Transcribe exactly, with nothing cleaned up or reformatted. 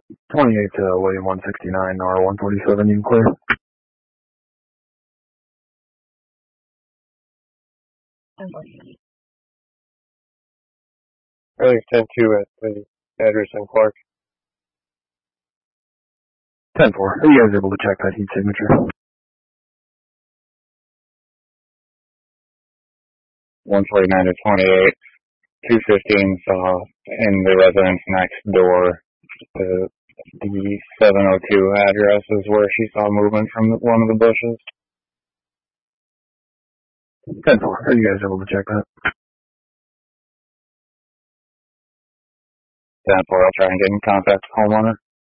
twenty-eight to William one sixty-nine, R one forty-seven, you can clear. Early ten two at the address in Clark. ten four. Are you guys able to check that heat signature? one forty-nine to twenty-eight. two fifteen saw in the residence next door. The, the seven oh two address is where she saw movement from one of the bushes. ten four. Are you guys able to check that? ten four. I'll try and get in contact with the homeowner.